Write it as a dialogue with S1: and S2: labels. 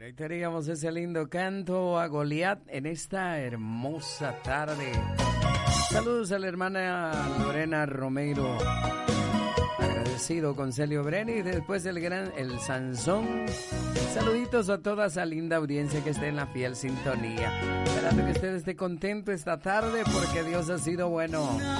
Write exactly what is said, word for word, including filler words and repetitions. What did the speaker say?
S1: Ahí teníamos ese lindo canto a Goliat en esta hermosa tarde. Saludos a la hermana Lorena Romero. Agradecido con Celio Breni y después el gran el Sansón. Saluditos a toda esa linda audiencia que esté en la fiel sintonía. Esperando que usted esté contento esta tarde porque Dios ha sido bueno.